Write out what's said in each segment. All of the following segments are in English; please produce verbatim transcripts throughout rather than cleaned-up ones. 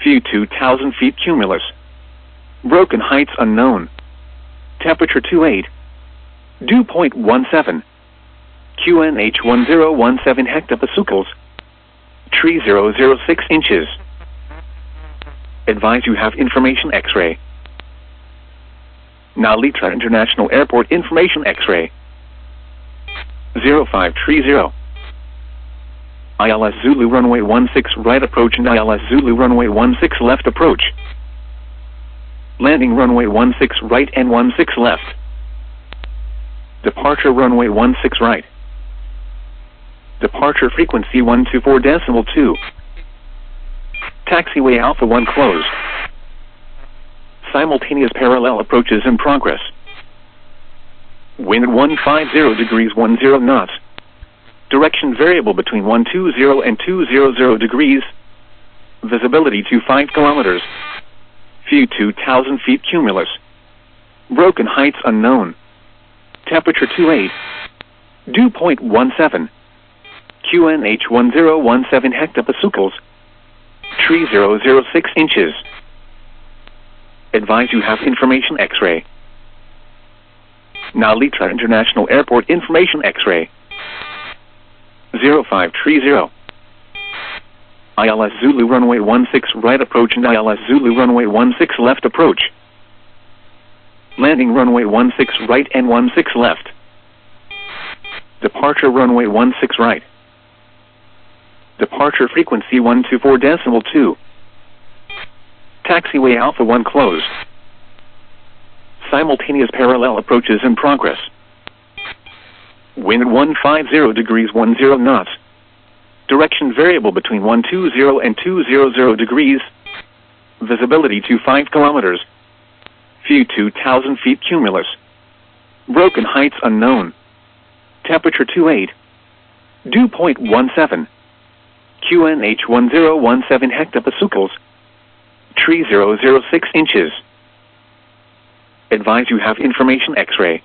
View two thousand feet cumulus. Broken heights unknown. Temperature twenty-eight. Dew point one seven. Q N H one zero one seven hectopascals. Tree zero zero six inches. Advise you have information X-ray. Narita International Airport information X-ray. zero five three zero. I L S Zulu runway one six right approach and I L S Zulu runway one six left approach. Landing runway one six right and one six left. Departure runway one six right. Departure frequency one two four decimal two. Taxiway Alpha one closed. Simultaneous parallel approaches in progress. Wind one five zero degrees one zero knots. Direction variable between one two zero and two hundred degrees. Visibility to five kilometers. View two thousand feet cumulus. Broken heights unknown. Temperature twenty-eight. Dew point one seven. Q N H one zero one seven hectopascals. Tree zero zero six inches. Advise you have information X-ray. Narita International Airport information X-ray. zero five three zero. I L S Zulu runway one six right approach and I L S Zulu runway one six left approach. Landing runway one six right and one six left. Departure runway one six right. Departure frequency one two four decimal two. Taxiway Alpha one closed. Simultaneous parallel approaches in progress. Wind one five zero degrees one zero knots. Direction variable between one two zero and two hundred degrees. Visibility to five kilometers. View two thousand feet cumulus. Broken heights unknown. Temperature twenty-eight. Dew point one seven. Q N H one zero one seven hectopascals. Tree zero zero six inches. Advise you have information X-ray.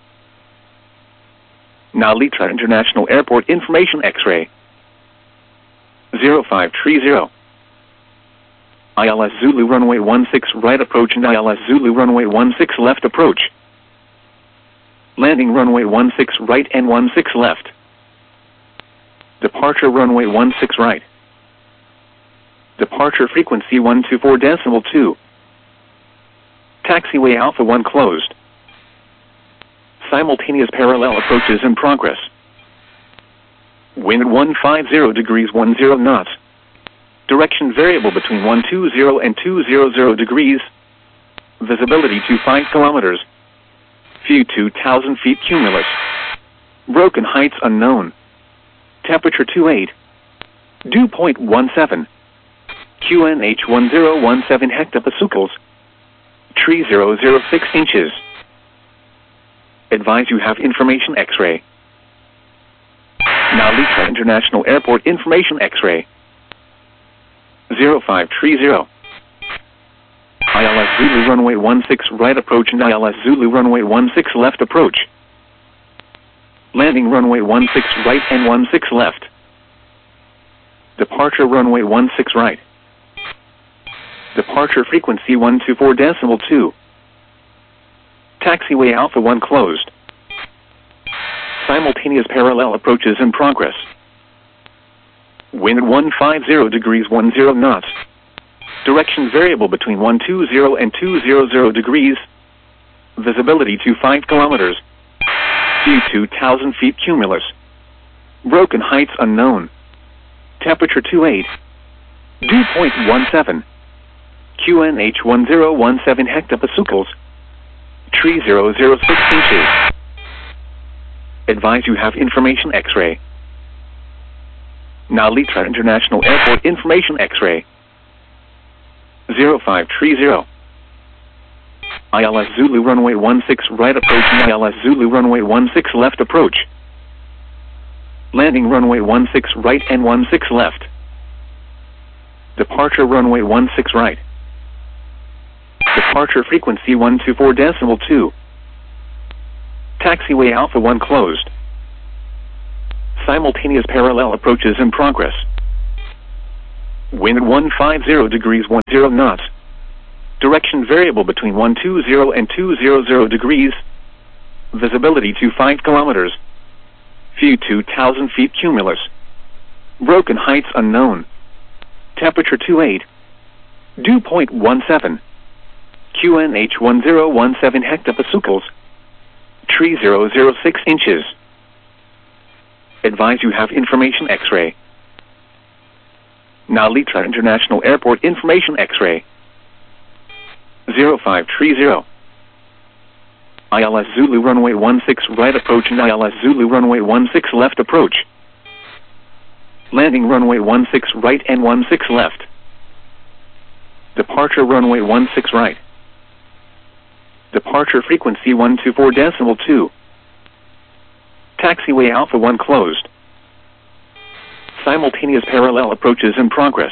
Narita International Airport information X-ray. zero five three zero. I L S Zulu runway one six right approach and I L S Zulu runway one six left approach. Landing runway one six right and one six left. Departure runway one six right. Departure frequency one two four decimal two. Taxiway Alpha one closed. Simultaneous parallel approaches in progress. Wind one five zero degrees one zero knots. Direction variable between one two zero and two hundred degrees. Visibility to five kilometers. View two thousand feet cumulus. Broken heights unknown. Temperature twenty-eight. Dew point one seven. Q N H one zero one seven hectopascals. Tree zero zero six inches. Advise you have information X-ray. Narita International Airport information X-ray. zero five three zero. I L S Zulu runway one six right approach and I L S Zulu runway one six left approach. Landing runway one six right and one six left. Departure runway one six right. Departure frequency one two four decimal two. Taxiway Alpha one closed. Simultaneous parallel approaches in progress. Wind one five zero degrees one zero knots. Direction variable between one two zero and two hundred degrees. Visibility to five kilometers. View two thousand feet cumulus. Broken heights unknown. Temperature twenty-eight. Dew point one seven. Q N H one zero one seven hectopascals. Tree zero zero six inches. Advise you have information X-ray. Narita International Airport information X-ray. zero five three zero. I L S Zulu runway one six right approach and I L S Zulu runway one six left approach. Landing runway one six right and one six left. Departure runway one six right. Departure frequency one two four decimal two. Taxiway Alpha one closed. Simultaneous parallel approaches in progress. Wind one five zero degrees ten knots. Direction variable between one two zero and two hundred degrees. Visibility to five kilometers. View two thousand feet cumulus. Broken heights unknown. Temperature twenty-eight. Dew point one seven. Q N H one zero one seven hectopascals. Tree zero zero six inches. Advise you have information X-ray. Nalitra International Airport information X-ray. zero five three zero. I L S Zulu runway one six right approach and I L S Zulu runway one six left approach. Landing runway one six right and one six left. Departure runway one six right. Departure frequency one two four decimal two. Taxiway Alpha one closed. Simultaneous parallel approaches in progress.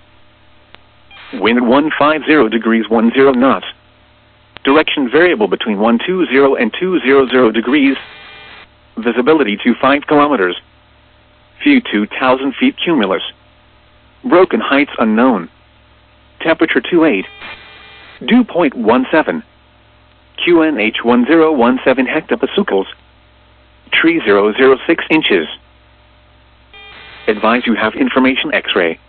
Wind one five zero degrees ten knots. Direction variable between one two zero and two hundred degrees. Visibility to five kilometers. View two thousand feet cumulus. Broken heights unknown. Temperature twenty-eight. Dew point one seven. Q N H one zero one seven hectopascals. Tree zero zero six inches. Advise you have information X-ray.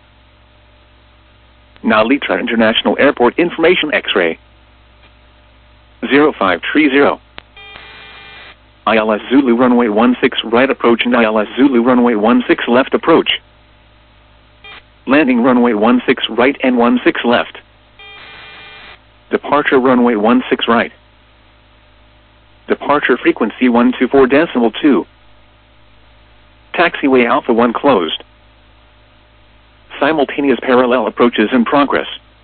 Nalitra International Airport information X-ray. zero five three zero. I L S Zulu runway one six right approach and I L S Zulu runway one six left approach. Landing runway one six right and one six left. Departure runway one six right. Departure frequency one two four decimal two. Taxiway Alpha one closed. Simultaneous parallel approaches in progress.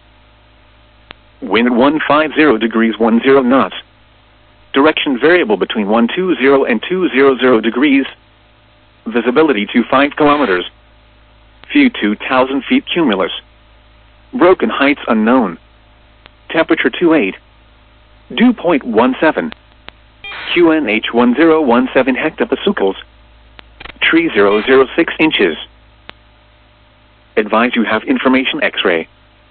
Wind one five zero degrees ten knots. Direction variable between one two zero and two hundred degrees. Visibility to five kilometers. View two thousand feet cumulus. Broken heights unknown. Temperature twenty-eight. Dew point one seven. Q N H one zero one seven hectopascals. Tree zero zero six inches. Advise you have information X-ray.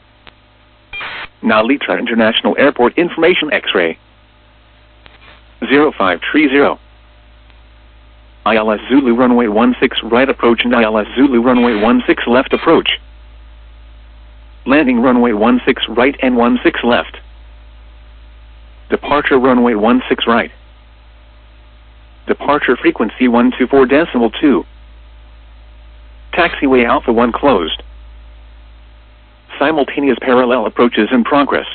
Nalitra International Airport information X-ray. zero five three zero. I L S Zulu runway one six right approach and I L S Zulu runway one six left approach. Landing runway one six right and one six left. Departure runway one six right. Departure frequency one two four decimal two. Taxiway Alpha one closed. Simultaneous parallel approaches in progress.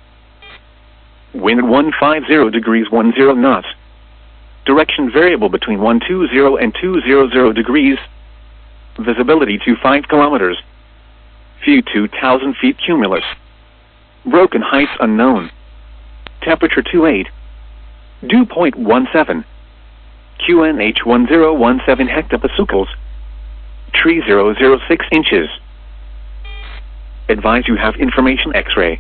Wind one five zero degrees ten knots. Direction variable between one two zero and two hundred degrees. Visibility to five kilometers. View two thousand feet cumulus. Broken heights unknown. Temperature twenty-eight. Dew point one seven. Q N H one zero one seven hectopascals. Tree zero zero six inches. Advise you have information X-ray.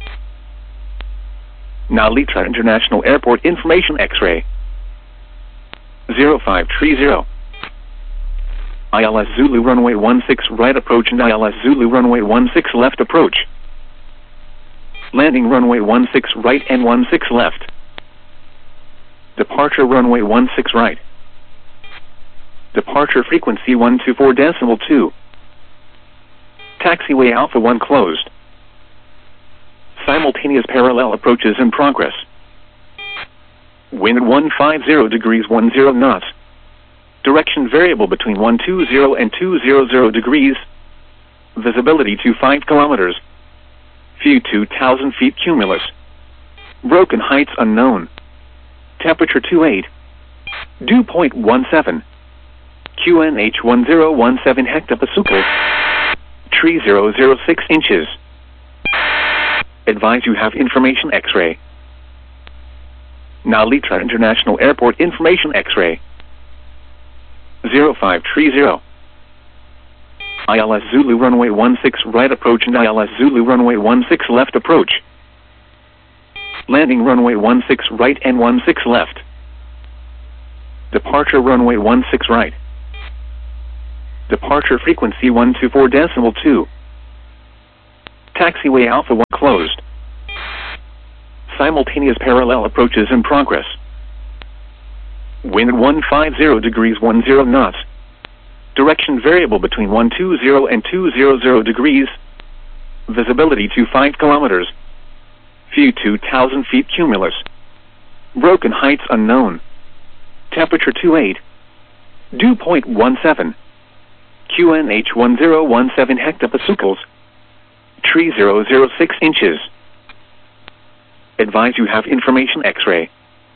Nalitra International Airport information X-ray. zero five three zero. I L S Zulu runway one six right approach and I L S Zulu runway one six left approach. Landing runway one six right and one six left. Departure runway one six right. Departure frequency one two four decimal two. Taxiway Alpha one closed. Simultaneous parallel approaches in progress. Wind one five zero degrees ten knots. Direction variable between one two zero and two hundred degrees. Visibility to five kilometers. View two thousand feet cumulus. Broken heights unknown. Temperature twenty-eight. Dew point one seven. Q N H one zero one seven hectopascals. Tree zero zero six inches. Advise you have information X-ray. Nalitra International Airport information X-ray. zero five three zero. I L S Zulu runway one six right approach and I L S Zulu runway one six left approach. Landing runway one six right and one six left. Departure runway one six right. Departure frequency one two four decimal two. Taxiway Alpha one closed. Simultaneous parallel approaches in progress. Wind at one fifty degrees ten knots. Direction variable between one twenty and two hundred degrees. Visibility to five kilometers. View two thousand feet cumulus. Broken heights unknown. Temperature twenty-eight. Dew point one seven. Q N H one zero one seven hectopascals. Tree zero zero six inches. Advise you have information X-ray.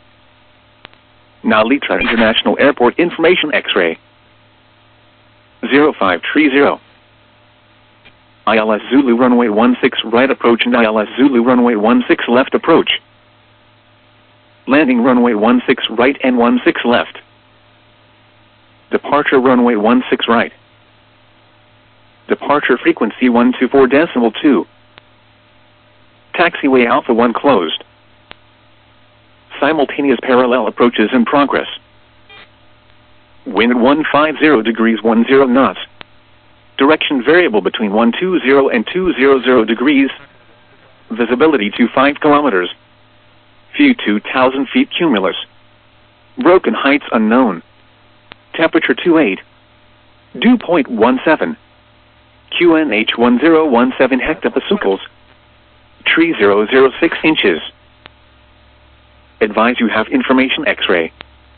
Now Litra International Airport information X-ray. zero five three zero. I L S Zulu runway one six right approach and I L S Zulu runway one six left approach. Landing runway one six right and one six left. Departure runway one six right. Departure frequency one two four decimal two. Taxiway Alpha one closed. Simultaneous parallel approaches in progress. Wind at one fifty degrees ten knots. Direction variable between one twenty and two hundred degrees. Visibility to five kilometers. View two thousand feet cumulus. Broken heights unknown. Temperature twenty-eight. Dew point one seven. Q N H one zero one seven hectopascals. Tree zero zero six inches. Advise you have information X-ray.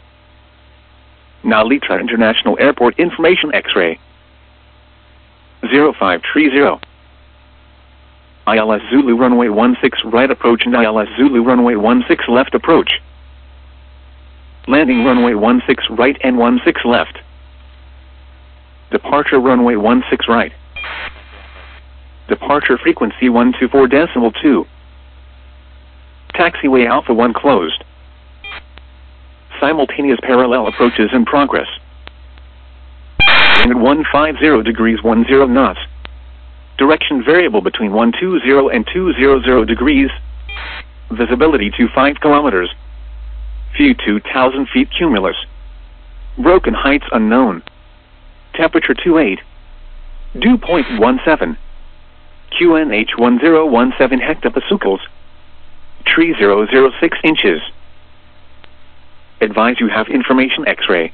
Now Litra International Airport information X-ray. zero five three zero. I L S Zulu runway one six right approach and I L S Zulu runway one six left approach. Landing runway one six right and one six left. Departure runway one six right. Departure frequency one two four decimal two. Taxiway Alpha one closed. Simultaneous parallel approaches in progress. Wind at one fifty degrees ten knots. Direction variable between one twenty and two hundred degrees. Visibility to five kilometers. View two thousand feet cumulus. Broken heights unknown. Temperature twenty-eight. Dew point one seven. Q N H one zero one seven hectopascals. Tree zero zero six inches. Advise you have information X-ray.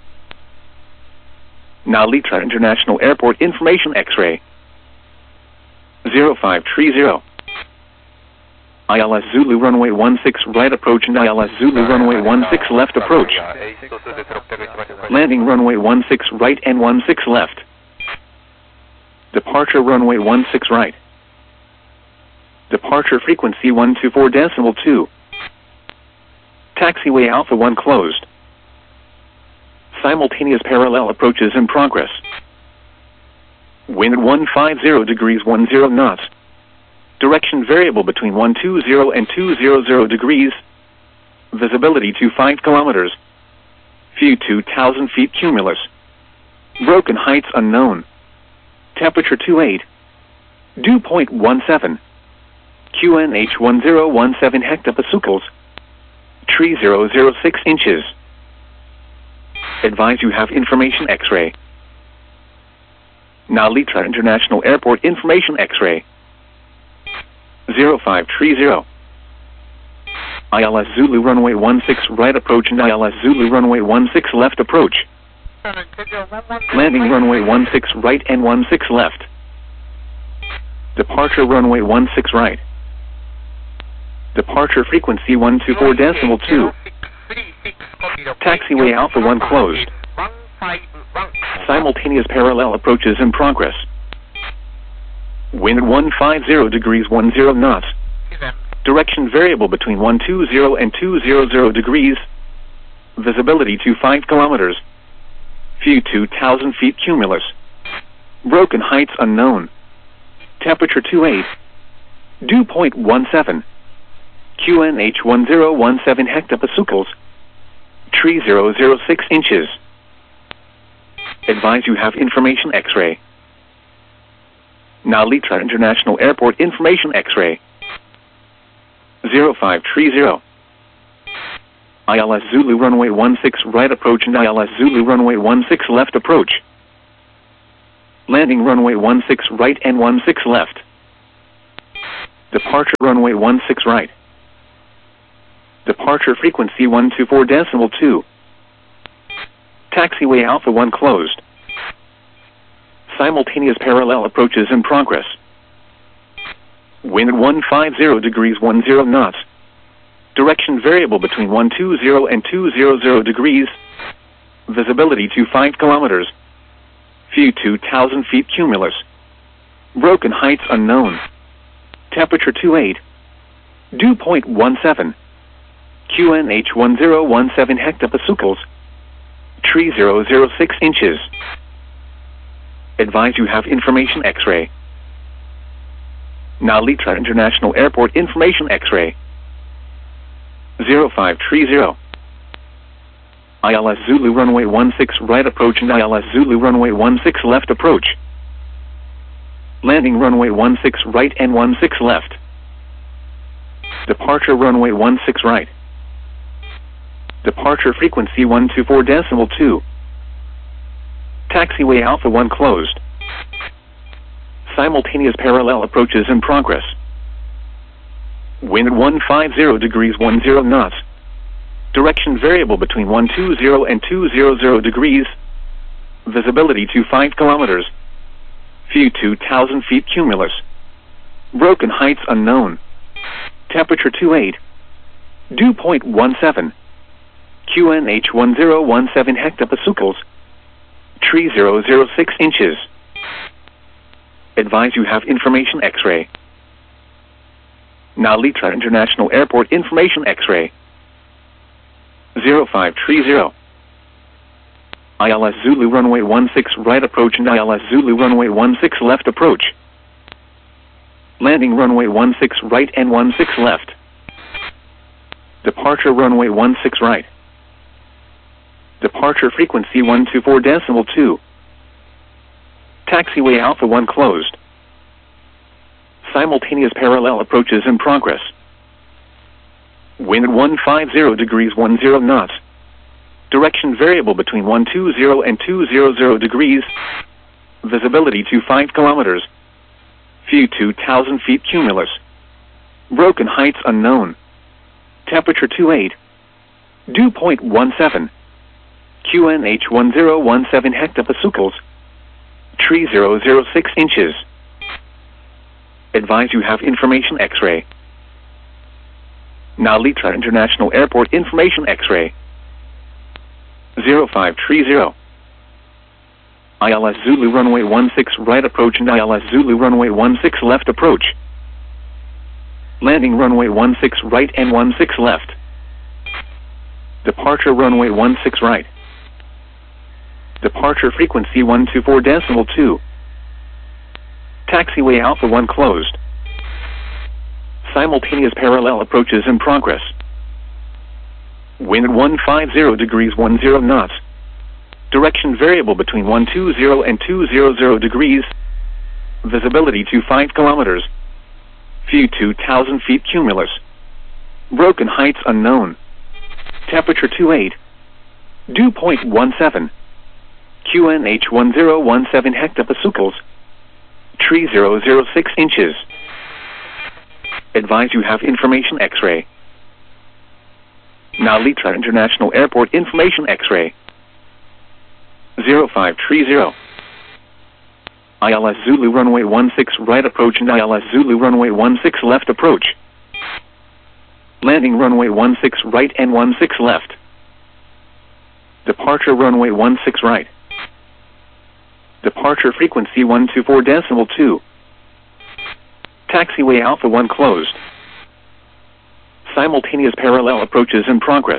Now Litra International Airport information X-ray. zero five three zero. I L S Zulu runway one six right approach and I L S Zulu runway one six left approach. Landing runway one six right and one six left. Departure runway one six right. Departure frequency one two four decimal two. Taxiway Alpha one closed. Simultaneous parallel approaches in progress. Wind at one fifty degrees ten knots. Direction variable between one twenty and two hundred degrees. Visibility to five kilometers. View two thousand feet cumulus. Broken heights unknown. Temperature twenty-eight. Dew point one seven. Q N H one zero one seven hectopascals. Tree zero zero six inches. Advise you have information X-ray. Now Litra International Airport information X-ray. zero five three zero. I L S Zulu runway one six right approach and I L S Zulu runway one six left approach. Landing runway one six right and one six left. Departure runway one six right. Departure frequency one two four decimal two. Taxiway Alpha one closed. Simultaneous parallel approaches in progress. Wind at one fifty degrees ten knots. Direction variable between one twenty and two hundred degrees. Visibility to five kilometers. View two thousand feet cumulus. Broken heights unknown. Temperature twenty-eight. Dew point one seven. Q N H one zero one seven hectopascals. Tree zero zero six inches. Advise you have information X-ray. Now Litra International Airport information X-ray. zero five three zero. I L S Zulu runway one six right approach and I L S Zulu runway one six left approach. Landing runway one six right and one six left. Departure runway one six right. Departure frequency one two four decimal two. Taxiway Alpha one closed. Simultaneous parallel approaches in progress. Wind one five zero degrees ten knots. Direction variable between one two zero and two hundred degrees. Visibility to five kilometers. View two thousand feet cumulus. Broken heights unknown. Temperature twenty-eight. Dew point one seven. Q N H one zero one seven hectopascals. Tree zero zero six inches. Advise you have information X-ray. Now Litra International Airport information X-ray. zero five three zero. I L S Zulu runway one six right approach and I L S Zulu runway one six left approach. Landing runway one six right and one six left. Departure runway one six right. Departure frequency one two four decimal two. Taxiway Alpha one closed. Simultaneous parallel approaches in progress. Wind one five zero degrees ten knots. Direction variable between one two zero and two hundred degrees. Visibility to five kilometers. View two thousand feet cumulus. Broken heights unknown. Temperature twenty-eight. Dew point one seven. Q N H one zero one seven hectopascals. Tree zero zero six inches. Advise you have information X-ray. Now Litra International Airport information X-ray. zero five three zero. I L S Zulu runway one six right approach and I L S Zulu runway one six left approach. Landing runway one six right and one six left. Departure runway one six right. Departure frequency one two four decimal two. Taxiway Alpha one closed. Simultaneous parallel approaches in progress. Wind one five zero degrees ten knots. Direction variable between one two zero and two hundred degrees. Visibility to five kilometers. View two thousand feet cumulus. Broken heights unknown. Temperature twenty-eight. Dew point one seven. Q N H one zero one seven hectopascals. Tree zero zero six inches. Advise you have information X-ray. Now Litra International Airport information X-ray. zero five three zero. I L S Zulu runway one six right approach and I L S Zulu runway one six left approach. Landing runway one six right and one six left. Departure runway one six right. Departure frequency one two four decimal two. Taxiway Alpha one closed. Simultaneous parallel approaches in progress. Wind one five zero degrees ten knots. Direction variable between one two zero and two hundred degrees. Visibility to five kilometers. View two thousand feet cumulus. Broken heights unknown. Temperature twenty-eight. Dew point one seven. Q N H one zero one seven hectopascals. Tree zero zero six inches. Advise you have information X-ray. Now Litra International Airport information X-ray. zero five three zero. I L S Zulu runway one six right approach and I L S Zulu runway one six left approach. Landing runway one six right and one six left. Departure runway one six right. Departure frequency one two four decimal two. Taxiway Alpha one closed. Simultaneous parallel approaches in progress.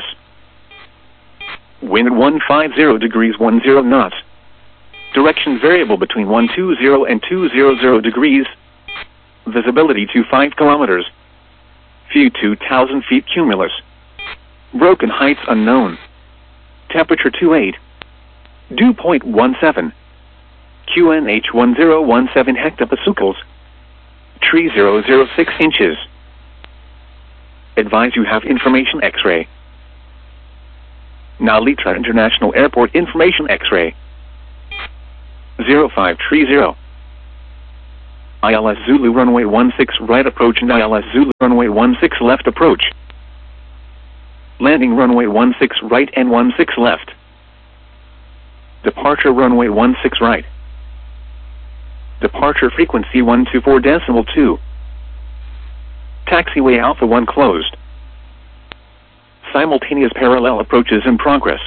Wind one five zero degrees ten knots. Direction variable between one two zero and two hundred degrees. Visibility to five kilometers. View two thousand feet cumulus. Broken heights unknown. Temperature twenty-eight. Dew point one seven. Q N H one zero one seven hectopascals. Tree zero zero six inches. Advise you have information X-ray. Now Litra International Airport information X-ray. zero five three zero. I L S Zulu runway one six right approach and I L S Zulu runway one six left approach. Landing runway one six right and one six left. Departure runway one six right. Departure frequency one two four decimal two. Taxiway Alpha one closed. Simultaneous parallel approaches in progress.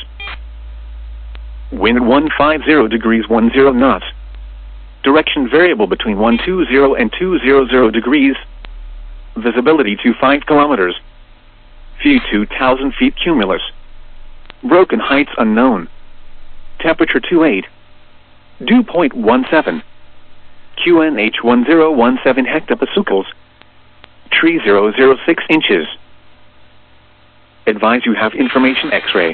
Wind one five zero degrees ten knots. Direction variable between one two zero and two hundred degrees. Visibility to five kilometers. View two thousand feet cumulus. Broken heights unknown. Temperature twenty-eight. Dew point one seven. Q N H one zero one seven hectopascals. Tree zero zero six inches. Advise you have information X-ray.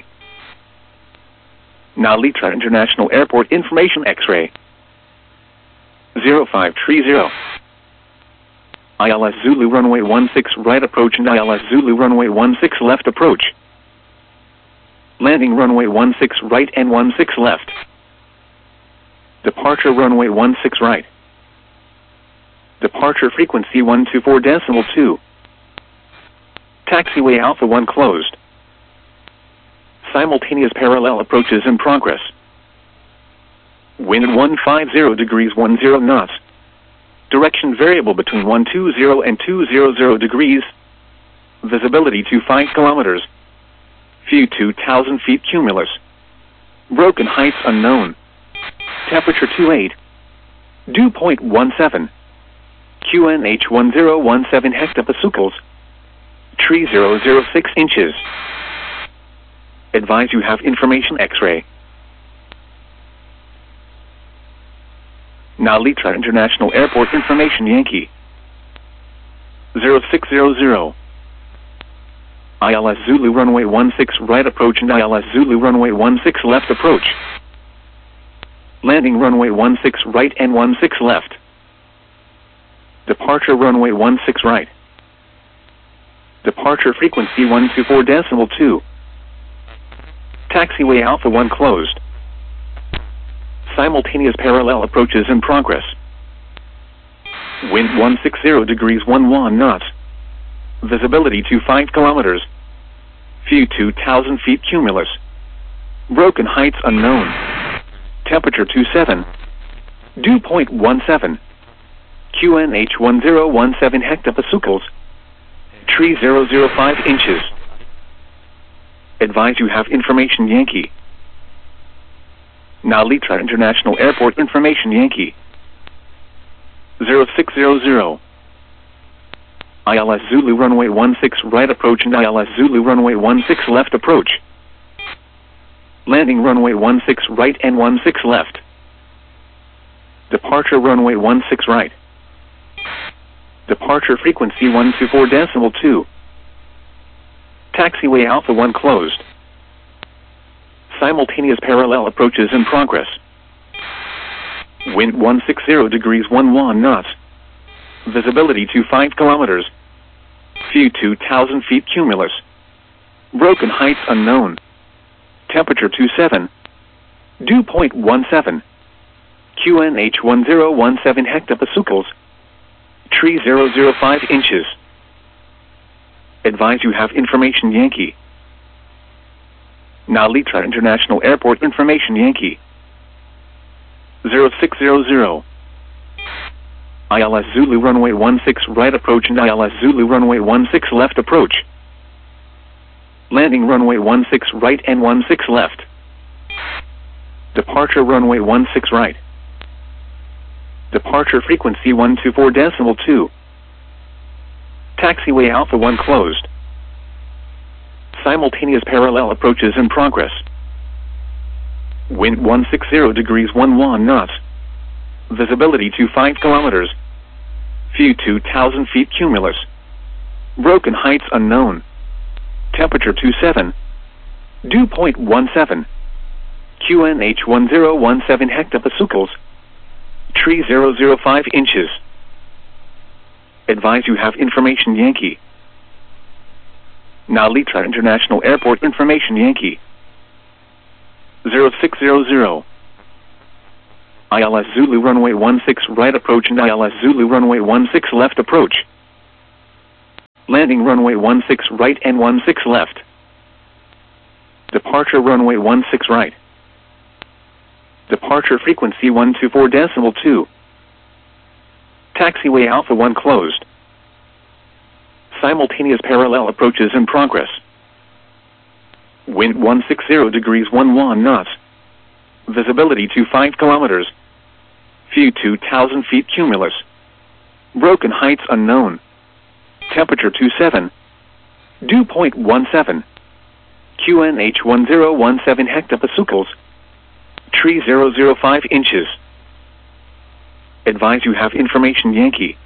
Nalitra International Airport information X-ray. zero five three zero. I L S Zulu runway one six right approach and I L S Zulu runway one six left approach. Landing runway one six right and one six left. Departure runway one six right. Departure frequency one two four decimal two. Taxiway Alpha one closed. Simultaneous parallel approaches in progress. Wind one five zero degrees ten knots. Direction variable between one two zero and two hundred degrees. Visibility to five kilometers. View two thousand feet cumulus. Broken heights unknown. Temperature twenty-eight. Dew point one seven. Q N H one zero one seven hectopascals. Tree zero zero six inches. Advise you have information X-ray. Nalitra International Airport information Yankee. zero six zero zero. I L S Zulu runway one six right approach and I L S Zulu runway one six left approach. Landing runway one six right and one six left. Departure runway one six right. Departure frequency one two four decimal two. Taxiway Alpha one closed. Simultaneous parallel approaches in progress. Wind one sixty degrees eleven knots. Visibility to five kilometers. View two thousand feet cumulus. Broken heights unknown. Temperature twenty-seven. Dew point one seven. Q N H one zero one seven hectopascals. Tree zero zero five inches. Advise you have information Yankee. Nalitra International Airport information Yankee. zero six zero zero. I L S Zulu runway one six right approach and I L S Zulu runway one six left approach. Landing runway one six right and one six left. Departure runway one six right. Departure frequency one two four decimal two. Taxiway Alpha one closed. Simultaneous parallel approaches in progress. Wind one sixty degrees eleven knots. Visibility to five kilometers. View two thousand feet cumulus. Broken heights unknown. Temperature twenty-seven. Dew point one seven. Q N H one zero one seven hectopascals. Tree zero zero five inches. Advise you have information Yankee. Nalitra International Airport information Yankee. zero six zero zero. I L S Zulu runway one six right approach and I L S Zulu runway one six left approach. Landing runway one six right and one six left. Departure runway one six right. Departure frequency one two four decimal two. Taxiway Alpha one closed. Simultaneous parallel approaches in progress. Wind one sixty degrees eleven knots. Visibility to five kilometers. View two thousand feet cumulus. Broken heights unknown. Temperature twenty-seven. Dew point one seven. Q N H one zero one seven hectopascals. Tree zero zero five inches. Advise you have information Yankee. Nalitra International Airport information Yankee. zero six zero zero. I L S Zulu runway one six right approach and I L S Zulu runway one six left approach. Landing runway one six right and one six left. Departure runway one six right. Departure frequency one two four decimal two. Taxiway Alpha one closed. Simultaneous parallel approaches in progress. Wind one sixty degrees eleven knots. Visibility to five kilometers. View two thousand feet cumulus. Broken heights unknown. Temperature twenty-seven. Dew point one seven. Q N H one zero one seven hectopascals. Tree zero zero five inches. Advise you have information Yankee.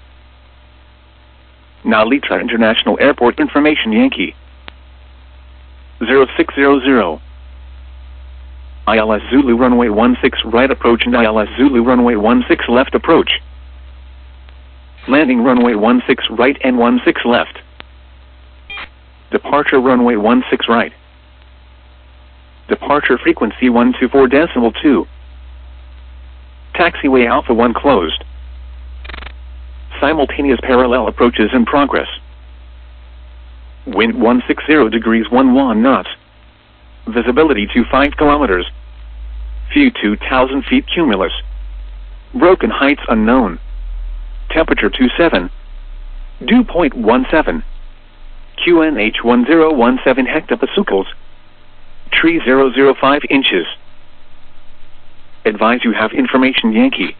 Narita International Airport information Yankee. zero six zero zero. I L S Zulu runway one six right approach and I L S Zulu runway one six left approach. Landing runway one six right and one six left. Departure runway one six right. Departure frequency one two four decimal two. Taxiway Alpha one closed. Simultaneous parallel approaches in progress. Wind one sixty degrees eleven knots. Visibility to five kilometers. View two thousand feet cumulus. Broken heights unknown. Temperature twenty-seven. Dew point one seven. Q N H one zero one seven hectopascals. Tree zero zero five inches. Advise you have information Yankee.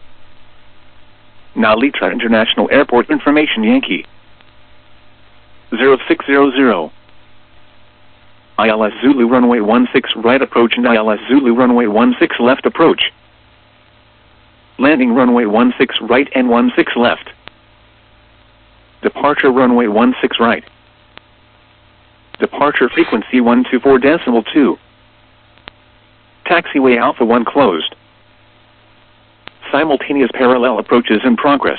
Narita International Airport information Yankee. zero six zero zero. I L S Zulu runway one six right approach and I L S Zulu runway one six left approach. Landing runway one six right and one six left. Departure runway one six right. Departure frequency one two four decimal two. Taxiway Alpha one closed. Simultaneous parallel approaches in progress.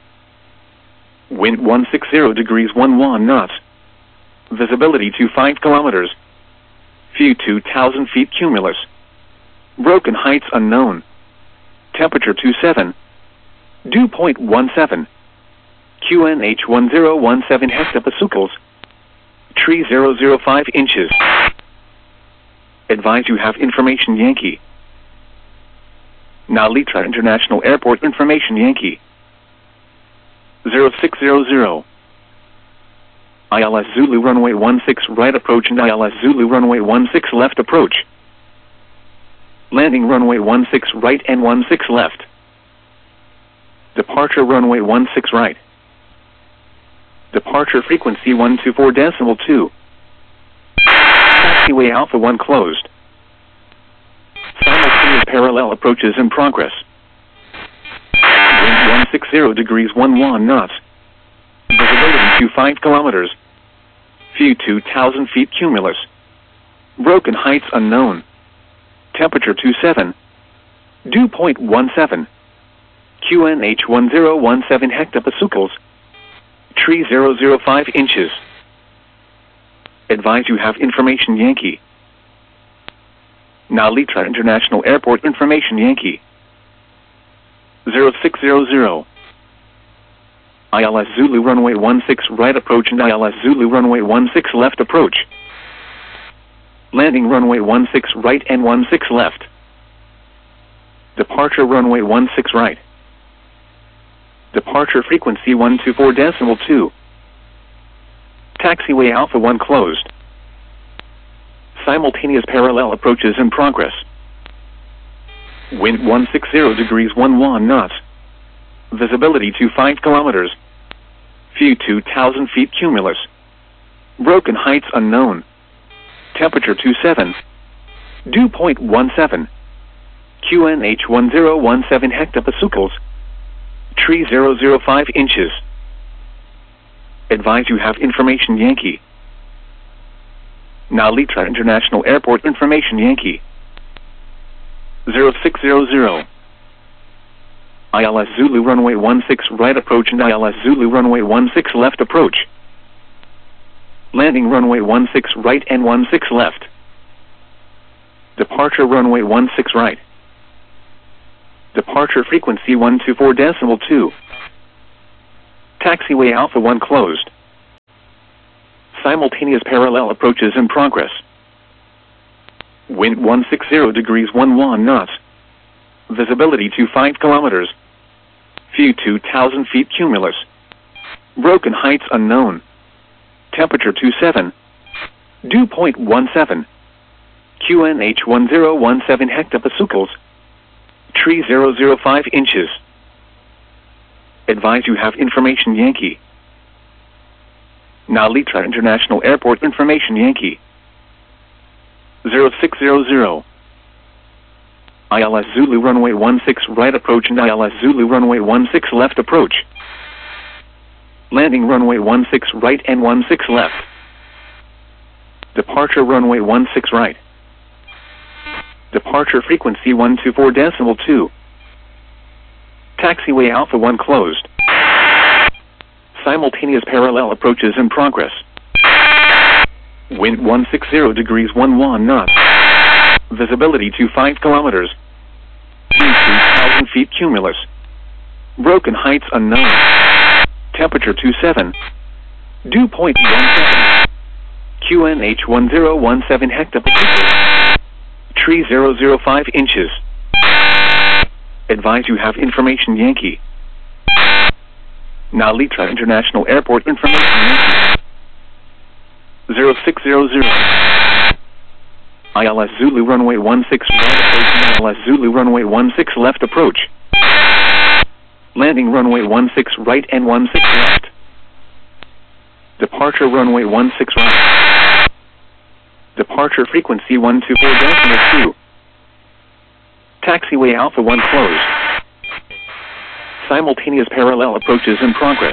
Wind one sixty degrees eleven knots. Visibility to five kilometers. View two thousand feet cumulus. Broken heights unknown. Temperature twenty-seven. Dew point one seven. Q N H one zero one seven hectopascals. Tree zero zero five inches. Advise you have information Yankee. Narita International Airport information Yankee. zero six zero zero. I L S Zulu runway one six right approach and I L S Zulu runway one six left approach. Landing runway one six right and one six left. Departure runway one six right. Departure frequency one two four decimal two. Taxiway Alpha one closed. Simultaneous parallel approaches in progress. Wind one sixty degrees eleven knots. Visibility to five kilometers. View two thousand feet cumulus. Broken heights unknown. Temperature twenty-seven. Dew point one seven. Q N H one zero one seven hectopascals. Tree zero zero five inches. Advise you have information Yankee. Narita International Airport information Yankee. zero six zero zero. I L S Zulu runway one six right approach and I L S Zulu runway one six left approach. Landing runway one six right and one six left. Departure runway one six right. Departure frequency one two four decimal two. Taxiway Alpha one closed. Simultaneous parallel approaches in progress. Wind one sixty degrees eleven knots. Visibility to five kilometers. View two thousand feet cumulus. Broken heights unknown. Temperature twenty-seven. Dew point one seven. Q N H one zero one seven hectopascals. Tree zero zero five inches. Advise you have information Yankee. Narita International Airport information Yankee. zero six zero zero. I L S Zulu runway one six right approach and I L S Zulu runway one six left approach. Landing runway one six right and one six left. Departure runway one six right. Departure frequency one two four decimal two. Taxiway Alpha one closed. Simultaneous parallel approaches in progress. Wind one sixty degrees eleven knots. Visibility to five kilometers. View two thousand feet cumulus. Broken heights unknown. Temperature twenty-seven. Dew point one seven. Q N H one zero one seven hectopascals. Tree zero zero five inches. Advise you have information Yankee. Nalitra International Airport information Yankee. zero six zero zero. I L S Zulu runway one six right approach and I L S Zulu runway one six left approach. Landing runway one six right and one six left. Departure runway one six right. Departure frequency one two four decimal two. Taxiway Alpha one closed. Simultaneous parallel approaches in progress. Wind one sixty degrees eleven knots. Visibility to five kilometers. two thousand feet cumulus. Broken heights unknown. Temperature twenty-seven. Dew point one seven. Q N H one zero one seven hectopascals. Tree zero zero five inches. Advise you have information Yankee. Nalitra International Airport information Yankee. zero six zero zero. I L S Zulu runway one six right approach and I L S Zulu runway one six left approach. Landing runway one six right and one six left. Departure runway one six right. Departure frequency one two four decimal two. Taxiway Alpha one closed. Simultaneous parallel approaches in progress.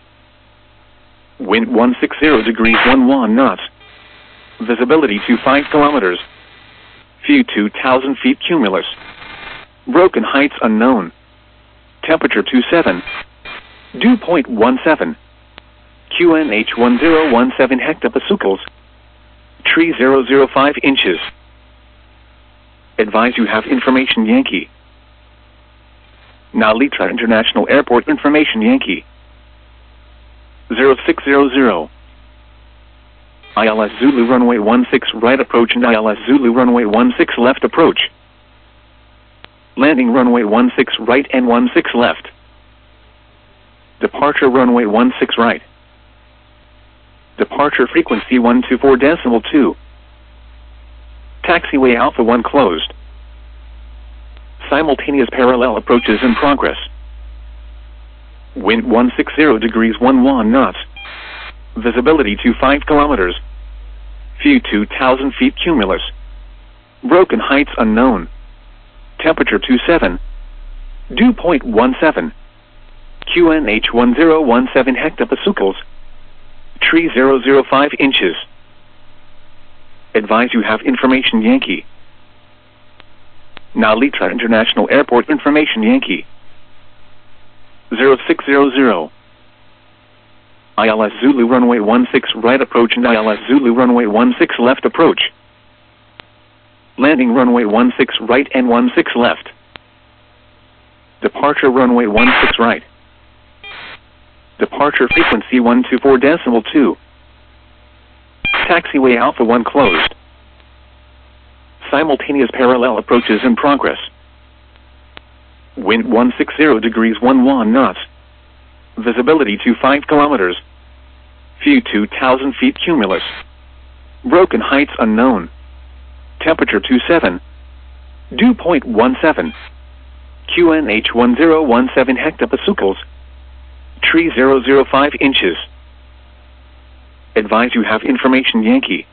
Wind one sixty degrees eleven knots. Visibility to five kilometers. View two thousand feet cumulus. Broken heights unknown. Temperature twenty-seven. Dew point one seven. Q N H one zero one seven hectopascals. Tree zero zero five inches. Advise you have information Yankee. Nalitra International Airport information Yankee. zero six zero zero. I L S Zulu runway one six right approach and I L S Zulu runway one six left approach. Landing runway one six right and one six left. Departure runway one six right. Departure frequency one two four decimal two. Taxiway Alpha one closed. Simultaneous parallel approaches in progress. Wind one sixty degrees eleven knots. Visibility to five kilometers. View two thousand feet cumulus. Broken heights unknown. Temperature twenty-seven. Dew point one seven. Q N H one zero one seven hectopascals. Tree zero zero five inches. Advise you have information Yankee. Nalitra International Airport information Yankee. zero six zero zero. I L S Zulu runway one six right approach and I L S Zulu runway one six left approach. Landing runway one six right and one six left. Departure runway one six right. Departure frequency one two four decimal two. Taxiway Alpha one closed. Simultaneous parallel approaches in progress. Wind one sixty degrees eleven knots. Visibility to five kilometers. View two thousand feet cumulus. Broken heights unknown. Temperature twenty-seven. Dew point one seven. Q N H one zero one seven hectopascals. Tree zero zero five inches. Advise you have information Yankee.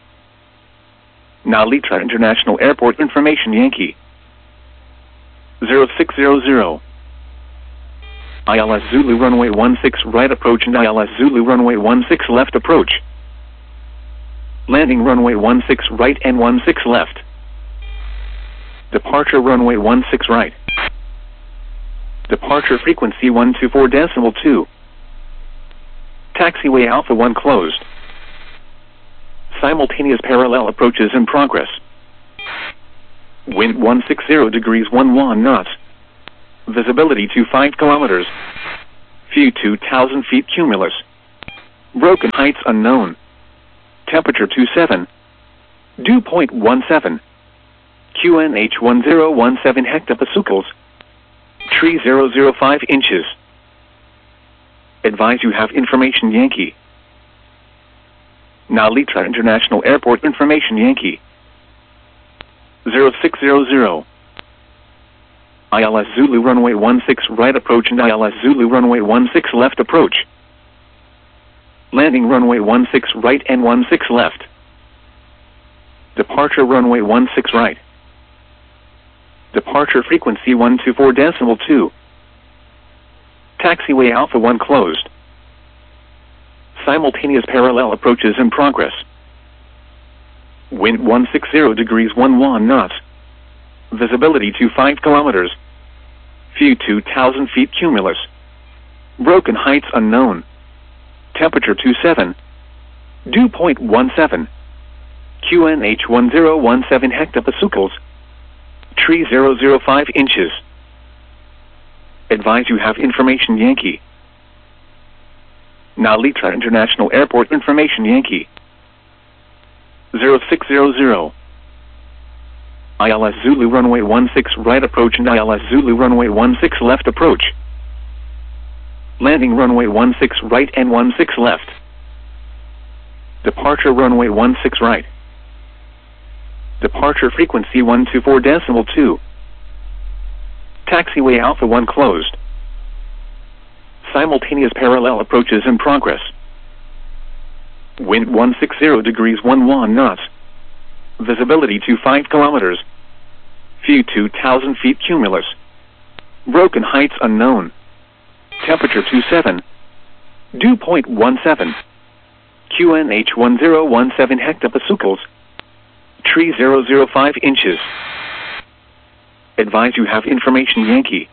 Nalitra International Airport information Yankee. zero six zero zero. I L S Zulu runway one six right approach and I L S Zulu runway one six left approach. Landing runway one six right and one six left. Departure runway one six right. Departure frequency one two four decimal two. Taxiway Alpha one closed. Simultaneous parallel approaches in progress. Wind one sixty degrees eleven knots. Visibility to five kilometers. View two thousand feet cumulus. Broken heights unknown. Temperature two seven. Dew point one seven. Q N H one zero one seven hectopascals. Tree zero zero five inches. Advise you have information Yankee. Now Litra International Airport information Yankee. zero six zero zero. I L S Zulu runway one six right approach and I L S Zulu runway one six left approach. Landing runway one six right and one six left. Departure runway one six right. Departure frequency one two four decimal two. Taxiway Alpha one closed. Simultaneous parallel approaches in progress. Wind one sixty degrees eleven knots. Visibility to five kilometers. View two thousand feet cumulus. Broken heights unknown. Temperature two seven. Dew point one seven. Q N H one zero one seven hectopascals. Tree zero zero five inches. Advise you have information Yankee. Now Litra International Airport information Yankee. zero six zero zero. I L S Zulu runway one six right approach and I L S Zulu runway one six left approach. Landing runway one six right and one six left. Departure runway one six right. Departure frequency one two four decimal two. Taxiway Alpha one closed. Simultaneous parallel approaches in progress. Wind one sixty degrees eleven knots. Visibility to five kilometers. View two thousand feet cumulus. Broken heights unknown. Temperature two seven. Dew point one seven. Q N H one zero one seven hectopascals. Tree zero zero five inches. Advise you have information Yankee.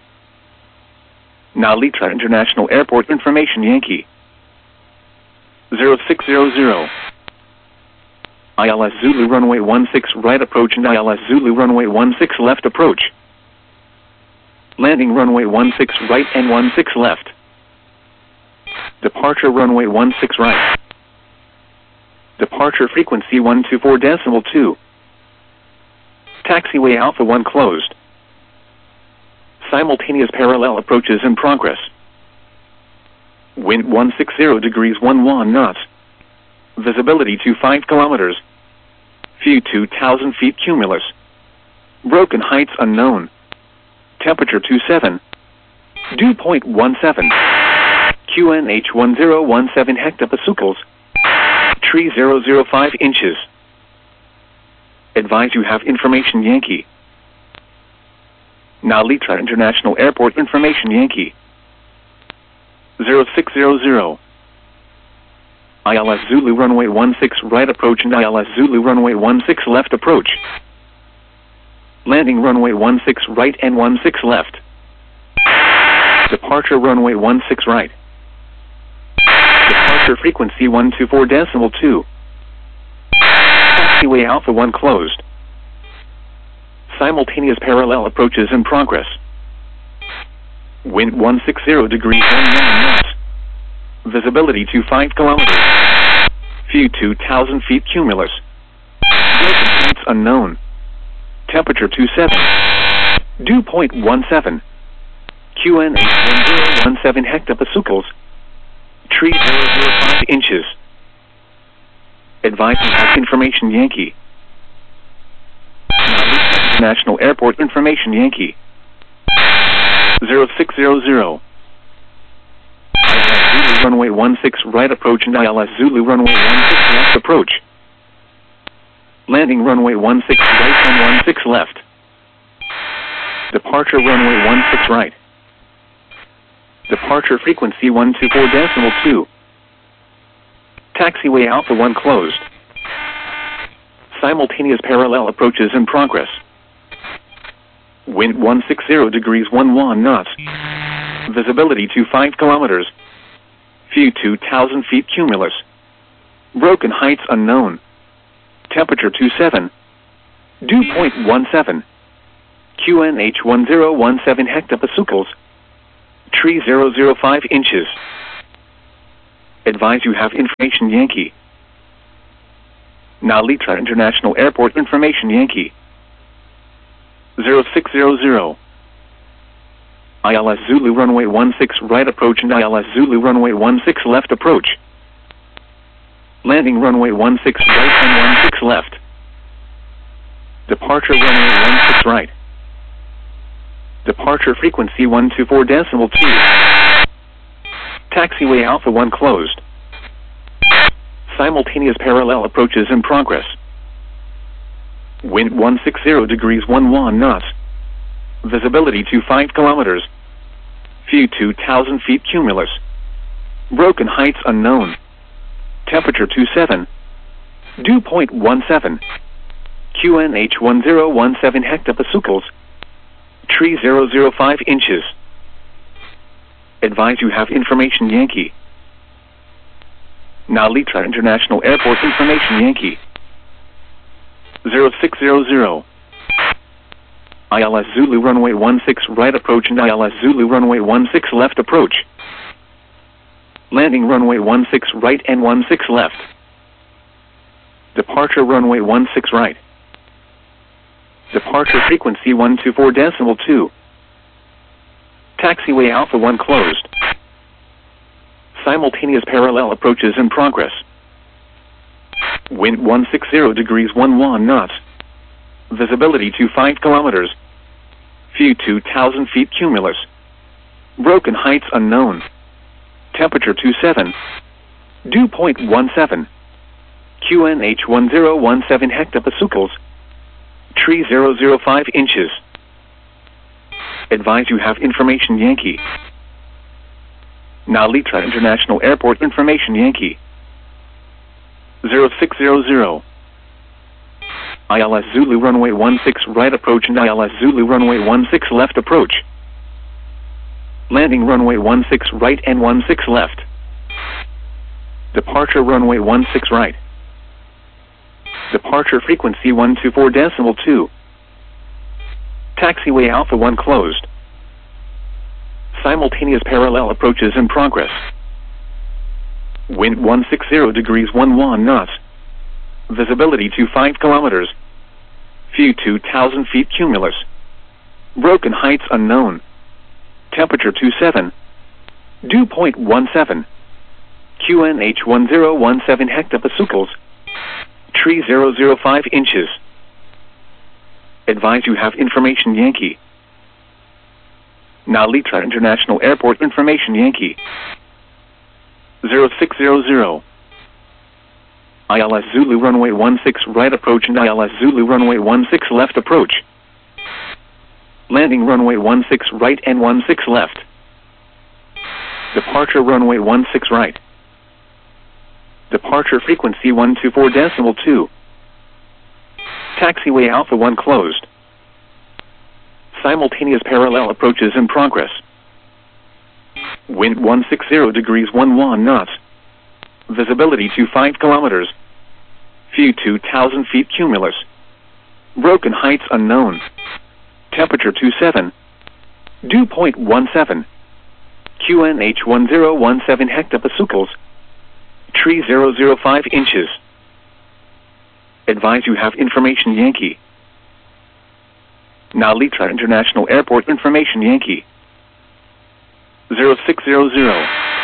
Now Litra International Airport information Yankee. zero six zero zero. I L S Zulu runway one six right approach and I L S Zulu runway one six left approach. Landing runway one six right and one six left. Departure runway one six right. Departure frequency one two four decimal two. Taxiway Alpha one closed. Simultaneous parallel approaches in progress. Wind one sixty degrees eleven knots. Visibility to five kilometers. View two thousand feet cumulus. Broken heights unknown. Temperature two seven. Dew point one seven. Q N H one zero one seven hectopascals. Tree zero zero five inches. Advise you have information Yankee. Now Litra International Airport information Yankee. zero six zero zero. I L S Zulu runway one six right approach and I L S Zulu runway one six left approach. Landing runway one six right and one six left. Departure runway one six right. Departure frequency one two four decimal two. Taxiway Alpha one closed. Simultaneous parallel approaches in progress. Wind one sixty degrees eleven knots. Visibility to five kilometers. View two thousand feet cumulus. Broken heights unknown. Temperature two seven. Dew point one seven. Q N H one zero one seven hectopascals. Tree zero zero five inches. Advise you have information Yankee. International Airport information Yankee. zero six zero zero. I L S Zulu runway one six right approach and I L S Zulu runway one six left approach. Landing runway one six right and one six left. Departure runway one six right. Departure frequency one two four decimal two. Taxiway Alpha one closed. Simultaneous parallel approaches in progress. Wind one sixty degrees eleven knots. Visibility to five kilometers. View two thousand feet cumulus. Broken heights unknown. Temperature two seven. Dew point one seven. Q N H one zero one seven hectopascals. Tree zero zero five inches. Advise you have information Yankee. Nalitra International Airport information Yankee. zero six zero zero. I L S Zulu runway one six right approach and I L S Zulu runway one six left approach. Landing runway one six right and one six left. Departure runway one six right. Departure frequency one two four decimal two. Taxiway Alpha one closed. Simultaneous parallel approaches in progress. Wind one sixty degrees eleven knots. Visibility to five kilometers. View two thousand feet cumulus. Broken heights unknown. Temperature twenty-seven. Dew point one seven. Q N H one zero one seven hectopascals. Tree zero zero five inches. Advise you have information Yankee. Nalitra International Airport information Yankee. zero six zero zero. I L S Zulu runway one six right approach and I L S Zulu runway one six left approach. Landing runway one six right and one six left. Departure runway one six right. Departure frequency one two four decimal two. Taxiway Alpha one closed. Simultaneous parallel approaches in progress. Wind one sixty degrees eleven knots. Visibility to five kilometers. View two thousand feet cumulus. Broken heights unknown. Temperature twenty-seven. Dew point one seven. Q N H one zero one seven hectopascals. Tree zero zero five inches. Advise you have information Yankee. Nalitra International Airport information Yankee. zero six zero zero. I L S Zulu runway one six right approach and I L S Zulu runway one six left approach. Landing runway one six right and one six left. Departure runway one six right. Departure frequency one two four decimal two. Taxiway Alpha one closed. Simultaneous parallel approaches in progress. Wind one sixty degrees eleven knots. Visibility to five kilometers. View two thousand feet cumulus. Broken heights unknown. Temperature twenty-seven. Dew point one seven. Q N H one zero one seven hectopascals. Tree zero zero five inches. Advise you have information Yankee. Nalitra International Airport information Yankee. zero six zero zero. I L S Zulu runway one six right approach and I L S Zulu runway one six left approach. Landing runway one six right and one six left. Departure runway one six right. Departure frequency one two four decimal two. Taxiway Alpha one closed. Simultaneous parallel approaches in progress. Wind one sixty degrees eleven knots. Visibility to five kilometers. View two thousand feet cumulus. Broken heights unknown. Temperature twenty-seven. Dew point one seven. Q N H one zero one seven hectopascals. Tree zero zero five inches. Advise you have information Yankee. Nalitra International Airport information Yankee. zero six zero zero.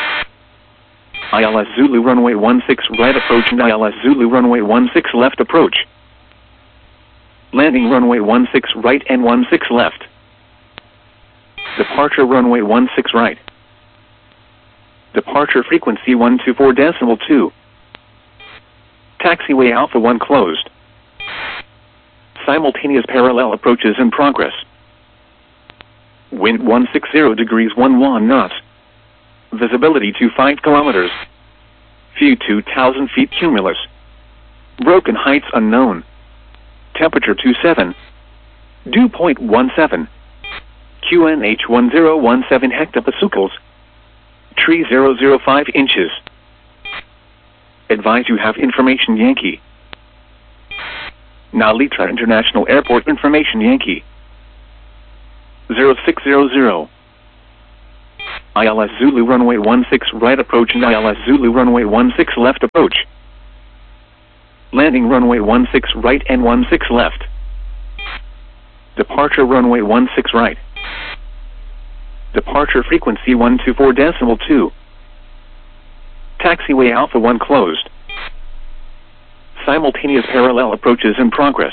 I L S Zulu runway one six right approach and I L S Zulu runway one six left approach. Landing runway one six right and one six left. Departure runway one six right. Departure frequency one two four decimal two. Taxiway Alpha one closed. Simultaneous parallel approaches in progress. Wind one sixty degrees eleven knots. Visibility to five kilometers. View two thousand feet cumulus. Broken heights unknown. Temperature twenty-seven. Dew point one seven. Q N H one zero one seven hectopascals. Tree zero zero five inches. Advise you have information Yankee. Nalitra International Airport information Yankee. zero six zero zero. I L S Zulu runway one six right approach and I L S Zulu runway one six left approach. Landing runway one six right and one six left. Departure runway one six right. Departure frequency one two four decimal two. Taxiway Alpha one closed. Simultaneous parallel approaches in progress.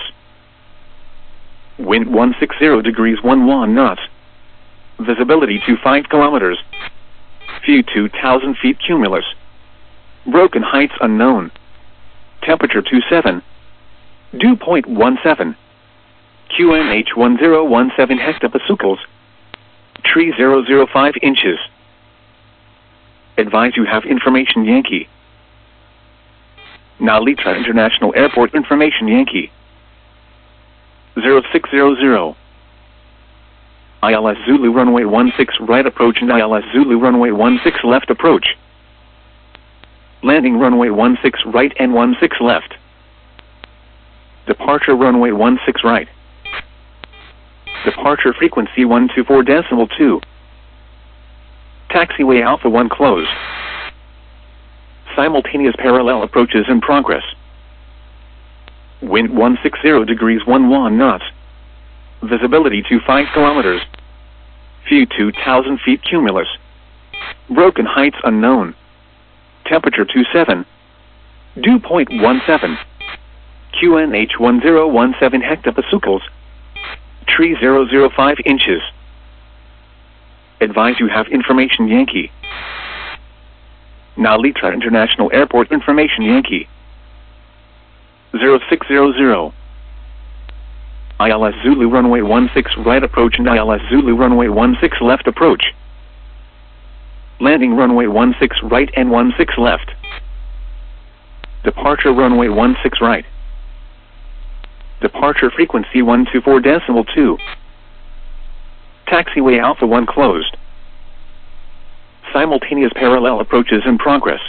Wind one sixty degrees eleven knots. Visibility to five kilometers. View two thousand feet cumulus. Broken heights unknown. Temperature twenty-seven. Dew point one seven. Q N H one zero one seven hectopascals. Tree zero zero five inches. Advise you have information Yankee. Nalita International Airport information Yankee. zero six zero zero. I L S Zulu runway one six right approach and I L S Zulu runway one six left approach. Landing runway one six right and one six left. Departure runway one six right. Departure frequency one two four decimal two. Taxiway Alpha one closed. Simultaneous parallel approaches in progress. Wind one sixty degrees eleven knots. Visibility to five kilometers. View two thousand feet cumulus. Broken heights unknown. Temperature twenty-seven. Dew point one seven. Q N H one zero one seven hectopascals. Tree zero zero five inches. Advise you have information Yankee. Nalita International Airport information Yankee. zero six zero zero. I L S Zulu runway one six right approach and I L S Zulu runway one six left approach. Landing runway one six right and one six left. Departure runway one six right. Departure frequency one two four decimal two. Taxiway Alpha one closed. Simultaneous parallel approaches in progress.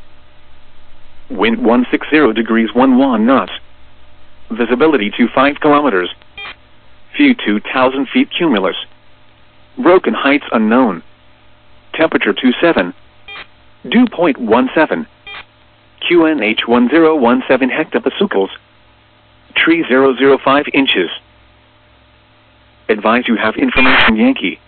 Wind one sixty degrees eleven knots. Visibility to five kilometers. View two thousand feet cumulus. Broken heights unknown. Temperature twenty-seven. Dew point one seven. Q N H one zero one seven hectopascals. Tree zero zero five inches. Advise you have information Yankee.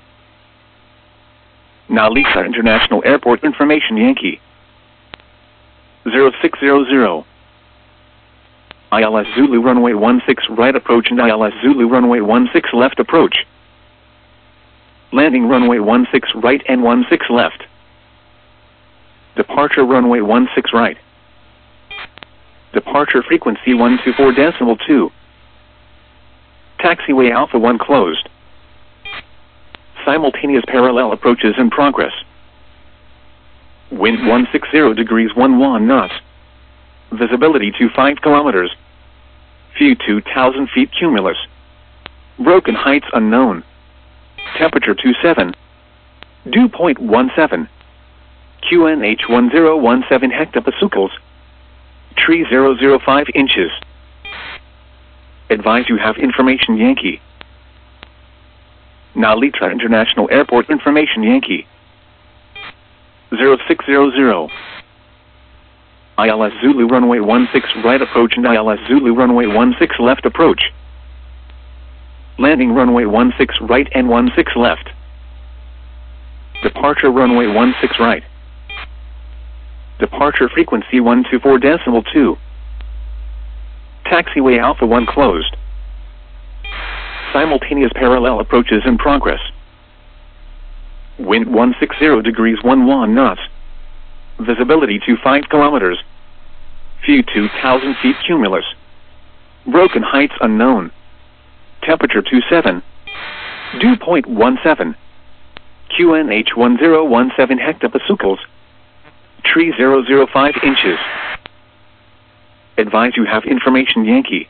Nalita International Airport information Yankee. zero six zero zero. I L S Zulu runway one six right approach and I L S Zulu runway one six left approach. Landing runway one six right and one six left. Departure runway one six right. Departure frequency one two four decimal two. Taxiway Alpha one closed. Simultaneous parallel approaches in progress. Wind one sixty degrees eleven knots. Visibility to five kilometers. View two thousand feet cumulus. Broken heights unknown. Temperature twenty-seven. Dew point one seven. Q N H one zero one seven hectopascals. Tree zero zero five inches. Advise you have information Yankee. Nalita International Airport information Yankee. zero six zero zero. I L S Zulu runway one six right approach and I L S Zulu runway one six left approach. Landing runway one six right and one six left. Departure runway one six right. Departure frequency one two four decimal two. Taxiway Alpha one closed. Simultaneous parallel approaches in progress. Wind one sixty degrees eleven knots. Visibility to five kilometers. View two thousand feet cumulus. Broken heights unknown. Temperature twenty-seven. Dew point one seven. Q N H one zero one seven hectopascals. Tree zero zero five inches. Advise you have information Yankee.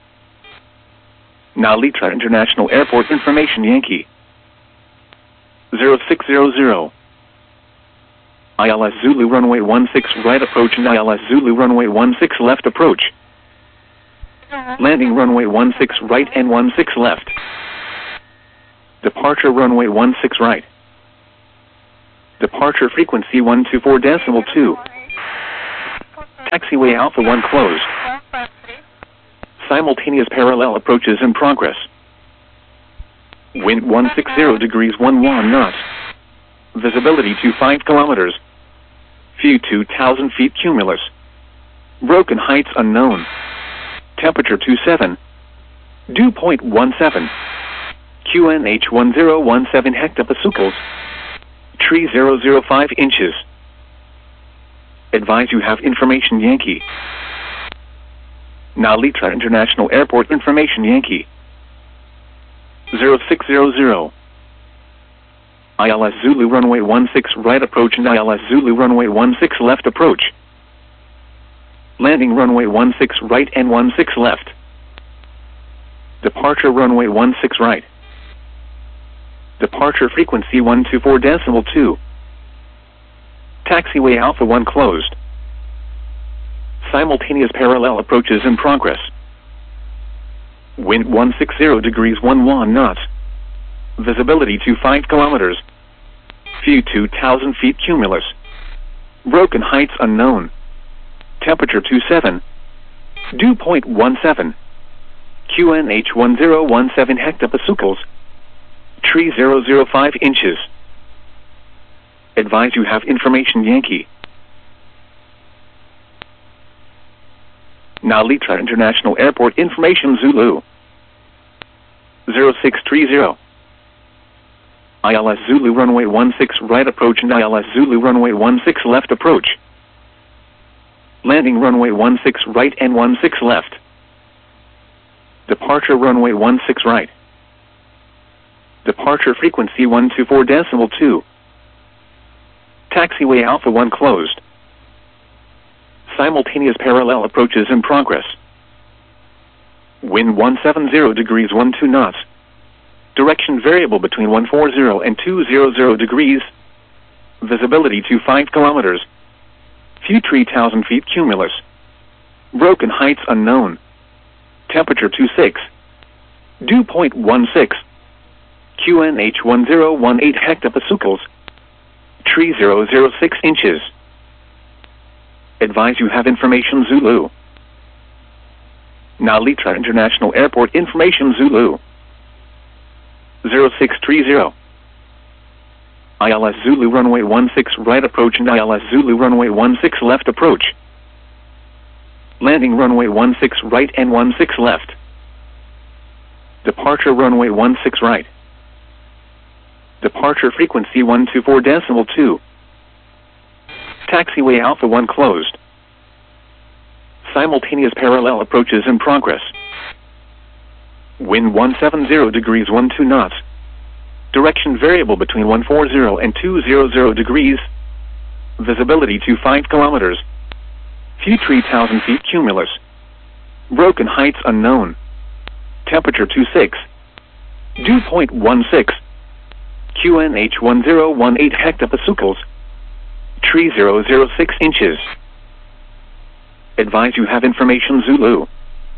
Nalita International Airport information Yankee. zero six zero zero. I L S Zulu runway one six right approach and I L S Zulu runway one six left approach. Landing runway one six right and one six left. Departure runway one six right. Departure frequency one two four decimal two. Taxiway Alpha one closed. Simultaneous parallel approaches in progress. Wind one sixty degrees one one knots. Visibility to five kilometers. View two thousand feet cumulus. Broken heights unknown. Temperature twenty-seven. Dew point one seven. Q N H one zero one seven hectopascals. Tree zero zero five inches. Advise you have information Yankee. Nalitra International Airport information Yankee. zero six zero zero. I L S Zulu runway one six right approach and I L S Zulu runway one six left approach. Landing runway one six right and one six left. Departure runway one six right. Departure frequency one two four decimal two. Taxiway Alpha one closed. Simultaneous parallel approaches in progress. Wind one sixty degrees one one knots. Visibility to five kilometers. View two thousand feet cumulus. Broken heights unknown. Temperature twenty-seven. Dew point one seven. Q N H one zero one seven hectopascals. Tree zero zero five inches. Advise you have information Yankee. Nalitra International Airport information Zulu. zero six three zero. I L S Zulu runway one six right approach and I L S Zulu runway one six left approach. Landing runway one six right and one six left. Departure runway one six right. Departure frequency one two four decimal two. Taxiway Alpha one closed. Simultaneous parallel approaches in progress. Wind one seventy degrees one two knots. Direction variable between one forty and two hundred degrees. Visibility to five kilometers. View three thousand feet cumulus. Broken heights unknown. Temperature twenty-six. Dew point one six. Q N H one zero one eight hectopascals. Tree zero zero six inches. Advise you have information Zulu. Nalitra International Airport information Zulu. zero six three zero. I L S Zulu runway one six right approach and I L S Zulu runway one six left approach. Landing runway one six right and one six left. Departure runway one six right. Departure frequency one two four decimal two. Taxiway Alpha one closed. Simultaneous parallel approaches in progress. Wind one seventy degrees one two knots. Direction variable between one forty and two hundred degrees. Visibility to five kilometers. View three thousand feet cumulus. Broken heights unknown. Temperature twenty-six. Dew point one six. Q N H one zero one eight hectopascals. Tree zero zero six inches. Advise you have information Zulu.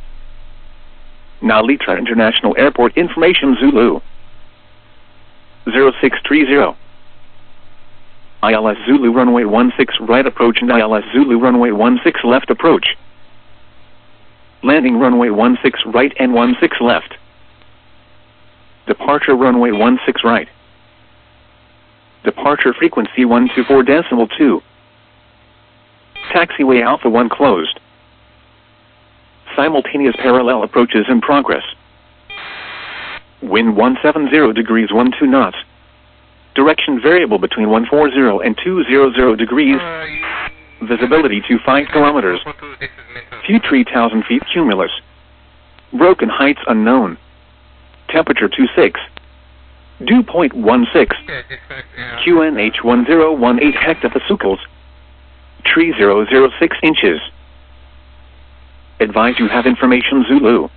Nalitra International Airport information Zulu. zero six three zero. I L S Zulu runway one six right approach and I L S Zulu runway one six left approach. Landing runway one six right and one six left. Departure runway one six right. Departure frequency one two four decimal two. Taxiway Alpha one closed. Simultaneous parallel approaches in progress. Wind one seventy degrees one two knots. Direction variable between one forty and two hundred degrees. Visibility to five kilometers. View three thousand feet cumulus. Broken heights unknown. Temperature twenty-six. Dew point one six. Q N H one zero one eight hectopascals. Tree zero zero six inches. Advise you have information Zulu.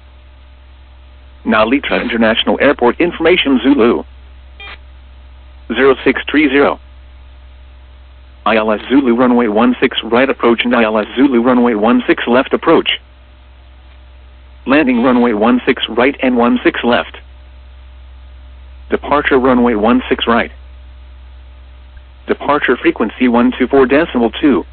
Nalitra International Airport information Zulu. zero six three zero. I L S Zulu runway one six right approach and I L S Zulu runway one six left approach. Landing runway one six right and one six left. Departure runway one six right. Departure frequency one two four decimal two.